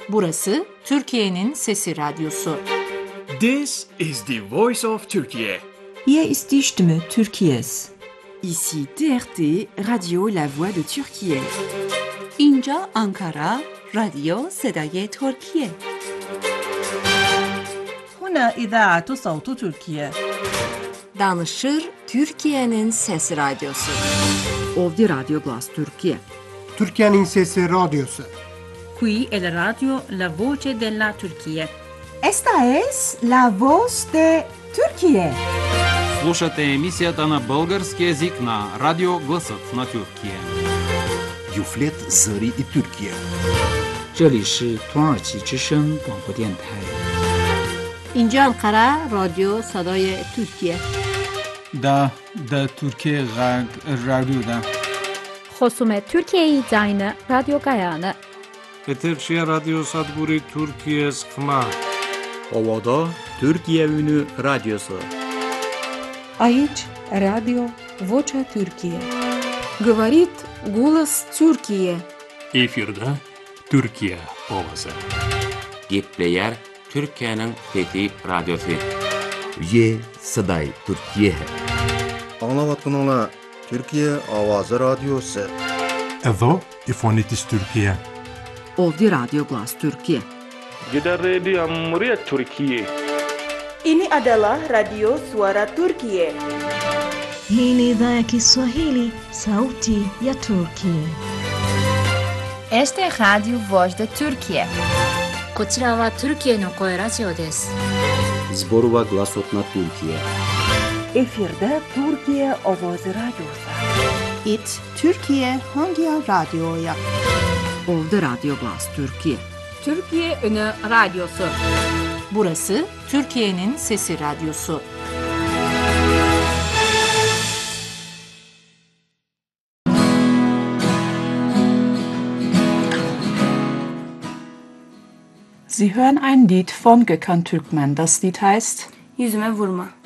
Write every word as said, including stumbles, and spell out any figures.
Burası Türkiye'nin Sesi Radyosu. This is the voice of Turkey. Hier ist die Stimme Türkiye's. Ici T R T, Radio La Voix de Türkiye. اینجا آنکارا، رادیو صدای ترکیه. هنا إذاعة صوت تركيا. Danışır Türkiye'nin Sesi Radyosu. Ovdje Radio Glas Türkiye. Türkiye'nin Sesi Radyosu. Qui è la radio La Voce della Turchia. Esta es la voz de Turquía. Слушате емисията на български език на Радио Гласът на Тюркия. Юфлет Зари и Türkiye. 这里是土耳其之声广播电台。 اینجا انقره رادیو صدای ترکیه. دا دا ترکیه غرب رادیو دا. خصوم ترکیه زاین رادیو گایانه. Eterşehir Radyo Sadburi Türkiye Sıkma. Ovada Türkiye Ünü Radyosu. Aici Radio Vocea Türkiye. Говорит голос Türkiye. Efirde Türkiye Ovası. Gepleyer Türkiye'nin Fethi Radyosu. Ye Saday Türkiye. Anlavatkanlar Türkiye Avazı Radyosu. Evo İfonitis Türkiye. Ovdje Radio Glas Türkiye. Gidan Radio Muryat Türkiye. Ini adalah Radio Suara Turkiye. Hii ni idhaa ya Kiswahili, Sauti ya Turkiye. Este es Radio Voz de Turkiye. こちらはトルキエの声ラジオです。 Zborova Glasotna Türkiye. Efirde Türkiye Ovozi Radyosu. It Türkiye Hangi Radyo'ya? Ovdje Radio Glas Türkiye. Türkiye Ünü Radyosu. Burası Türkiye'nin Sesi Radyosu. Sie hören ein Lied von Gökhan Türkmen. Das Lied heißt Yüzüme vurma.